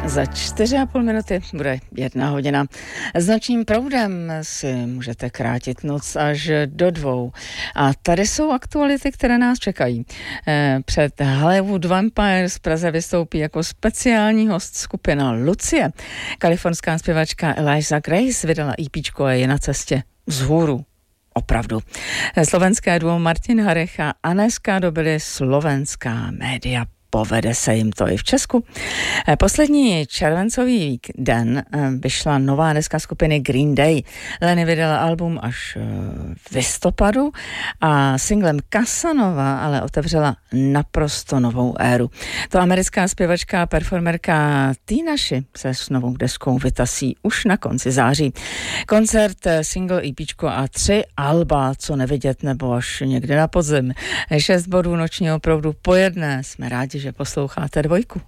Za 4,5 minuty bude 1 hodina. S nočním proudem si můžete krátit noc až do 2. A tady jsou aktuality, které nás čekají. Před Hollywood Vampires v Praze vystoupí jako speciální host skupina Lucie. Kalifornská zpěvačka Eliza Grace vydala EPčko a je na cestě vzhůru. Opravdu. Slovenské duo Martin Harech a Aneska dobili slovenská média. Povede se jim to i v Česku. Poslední červencový den vyšla nová deska skupiny Green Day. Lenny vydala album až v listopadu a singlem Casanova ale otevřela naprosto novou éru. To americká zpěvačka a performerka Tinaši se s novou deskou vytasí už na konci září. Koncert, single, EPčko a 3 alba, co nevidět, nebo až někde na podzim. 6 bodů nočního proudu po jedné. Jsme rádi, že posloucháte 2.